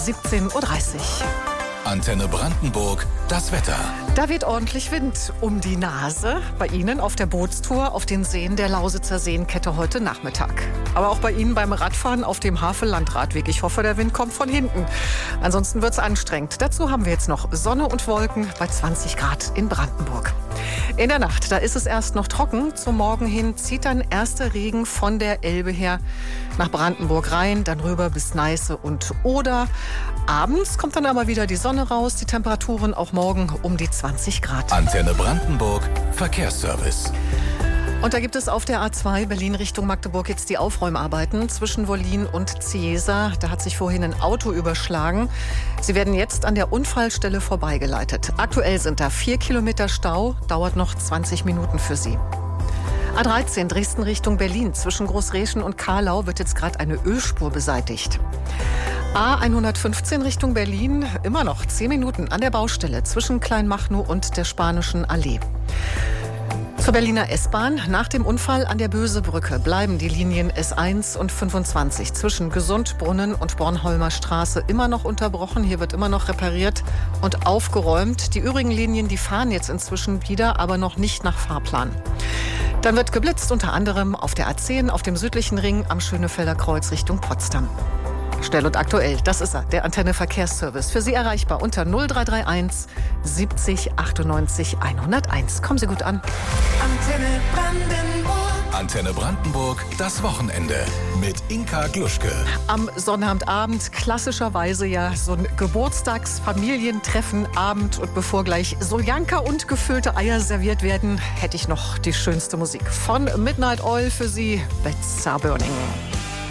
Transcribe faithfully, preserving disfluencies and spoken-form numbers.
siebzehn Uhr dreißig. Antenne Brandenburg, das Wetter. Da weht ordentlich Wind um die Nase. Bei Ihnen auf der Bootstour auf den Seen der Lausitzer Seenkette heute Nachmittag. Aber auch bei Ihnen beim Radfahren auf dem Havel-Landradweg. Ich hoffe, der Wind kommt von hinten. Ansonsten wird es anstrengend. Dazu haben wir jetzt noch Sonne und Wolken bei zwanzig Grad in Brandenburg. In der Nacht, da ist es erst noch trocken. Zum Morgen hin zieht dann erster Regen von der Elbe her nach Brandenburg rein, dann rüber bis Neiße und Oder. Abends kommt dann aber wieder die Sonne raus. Die Temperaturen auch morgen um die zwanzig Grad. Antenne Brandenburg, Verkehrsservice. Und da gibt es auf der A zwei Berlin Richtung Magdeburg jetzt die Aufräumarbeiten zwischen Wollin und Ciesa. Da hat sich vorhin ein Auto überschlagen. Sie werden jetzt an der Unfallstelle vorbeigeleitet. Aktuell sind da vier Kilometer Stau, dauert noch zwanzig Minuten für Sie. A dreizehn Dresden Richtung Berlin zwischen Großreschen und Karlau wird jetzt gerade eine Ölspur beseitigt. A hundertfünfzehn Richtung Berlin, immer noch zehn Minuten an der Baustelle zwischen Kleinmachnow und der Spanischen Allee. Zur Berliner S-Bahn. Nach dem Unfall an der Bösebrücke bleiben die Linien S eins und fünfundzwanzig zwischen Gesundbrunnen und Bornholmer Straße immer noch unterbrochen. Hier wird immer noch repariert und aufgeräumt. Die übrigen Linien, die fahren jetzt inzwischen wieder, aber noch nicht nach Fahrplan. Dann wird geblitzt, unter anderem auf der A zehn, auf dem südlichen Ring am Schönefelder Kreuz Richtung Potsdam. Schnell und aktuell, das ist er, der Antenne Verkehrsservice. Für Sie erreichbar unter null drei drei eins siebzig achtundneunzig hunderteins. Kommen Sie gut an. Antenne Brandenburg. Antenne Brandenburg, das Wochenende mit Inka Gluschke. Am Sonnabendabend klassischerweise ja so ein Geburtstagsfamilientreffen Abend. Und bevor gleich Soljanka und gefüllte Eier serviert werden, hätte ich noch die schönste Musik von Midnight Oil für Sie, Beds Are Burning.